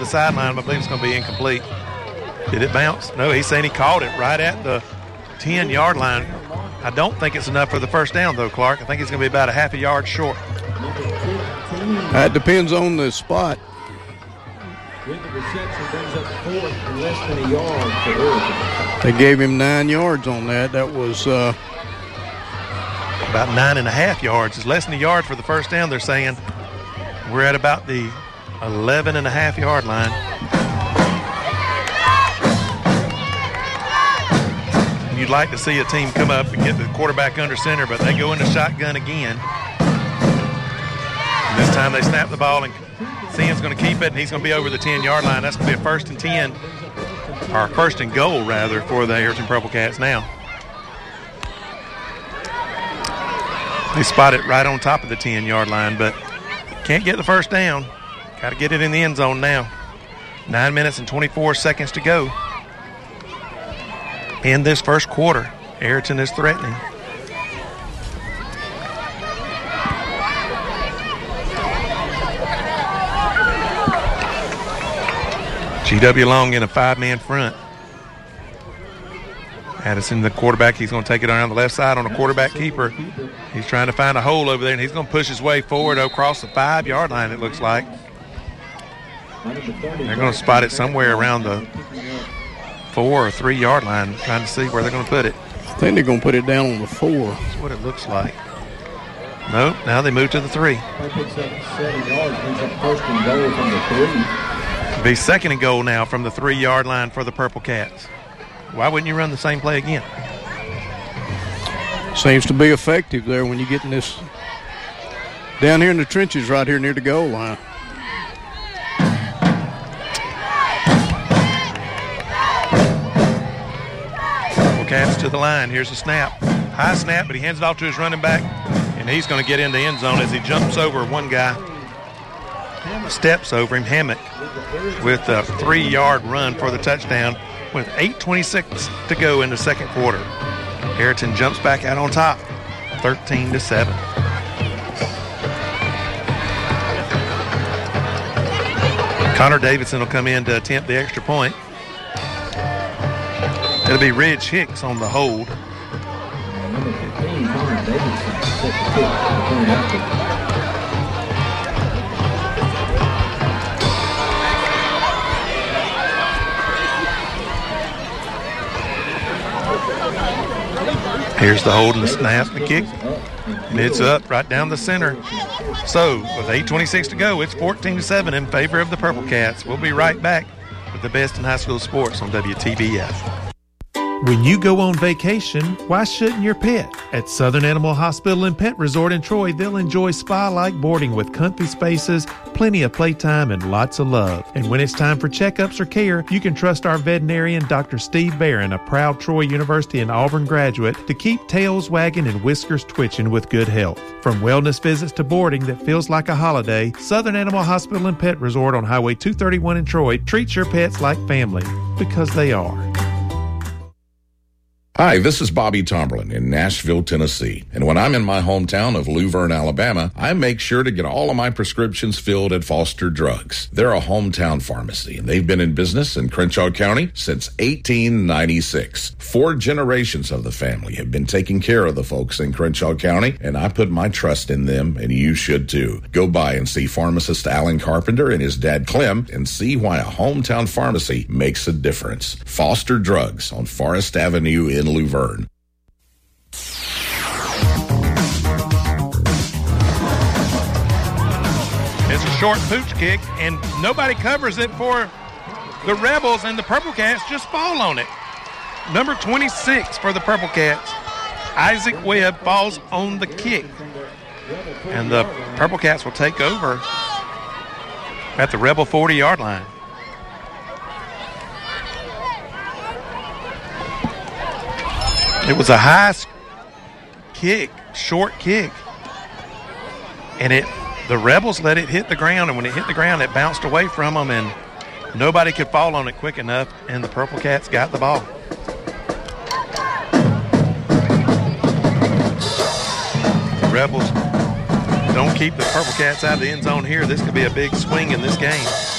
the sideline. I believe it's going to be incomplete. Did it bounce? No, he's saying he caught it right at the 10-yard line. I don't think it's enough for the first down, though, Clark. I think it's going to be about a half a yard short. That depends on the spot. With the reception, brings up fourth and less than a yard for Irving. They gave him 9 yards on that. That was about 9.5 yards. It's less than a yard for the first down, they're saying. We're at about the 11.5-yard line. You'd like to see a team come up and get the quarterback under center, but they go into shotgun again. And this time they snap the ball, and Sims going to keep it, and he's going to be over the 10-yard line. That's going to be a 1st and 10, or 1st and goal, rather, for the Ayrton Purple Cats now. They spot it right on top of the 10-yard line, but can't get the first down. Got to get it in the end zone now. 9 minutes and 24 seconds to go. In this first quarter, Ayrton is threatening. G.W. Long in a 5-man front. Addison, the quarterback, he's going to take it around the left side on a quarterback keeper. He's trying to find a hole over there, and he's going to push his way forward across the 5-yard line, it looks like. They're going to spot it somewhere around the 4 or 3-yard line, trying to see where they're going to put it. I think they're going to put it down on the 4. That's what it looks like. Nope, now they move to the 3. Picks up 7 yards, brings up 1st and goal from the 3. It'll be 2nd and goal now from the 3-yard line for the Purple Cats. Why wouldn't you run the same play again? Seems to be effective there when you get in this down here in the trenches right here near the goal line. Purple Cats to the line. Here's a snap. High snap, but he hands it off to his running back, and he's going to get in the end zone as he jumps over one guy. Steps over him, Hammock, with a 3-yard run for the touchdown with 8:26 to go in the second quarter. Ayrton jumps back out on top, 13-7. Connor Davidson will come in to attempt the extra point. It'll be Ridge Hicks on the hold. Number 15, Connor Davidson, set to kick for the point after. Here's the hold and the snap, the kick, and it's up right down the center. So with 8:26 to go, it's 14-7 in favor of the Purple Cats. We'll be right back with the best in high school sports on WTBF. When you go on vacation, why shouldn't your pet? At Southern Animal Hospital and Pet Resort in Troy, they'll enjoy spa-like boarding with comfy spaces, plenty of playtime, and lots of love. And when it's time for checkups or care, you can trust our veterinarian, Dr. Steve Barron, a proud Troy University and Auburn graduate, to keep tails wagging and whiskers twitching with good health. From wellness visits to boarding that feels like a holiday, Southern Animal Hospital and Pet Resort on Highway 231 in Troy treats your pets like family, because they are. Hi, this is Bobby Tomberlin in Nashville, Tennessee. And when I'm in my hometown of Luverne, Alabama, I make sure to get all of my prescriptions filled at Foster Drugs. They're a hometown pharmacy, and they've been in business in Crenshaw County since 1896. 4 generations of the family have been taking care of the folks in Crenshaw County, and I put my trust in them, and you should too. Go by and see pharmacist Alan Carpenter and his dad Clem and see why a hometown pharmacy makes a difference. Foster Drugs on Forest Avenue in Luverne. It's a short pooch kick, and nobody covers it for the Rebels, and the Purple Cats just fall on it. Number 26 for the Purple Cats, Isaac Webb, falls on the kick. And the Purple Cats will take over at the Rebel 40-yard line. It was a high kick, short kick, and the Rebels let it hit the ground, and when it hit the ground, it bounced away from them, and nobody could fall on it quick enough, and the Purple Cats got the ball. The Rebels don't keep the Purple Cats out of the end zone here. This could be a big swing in this game.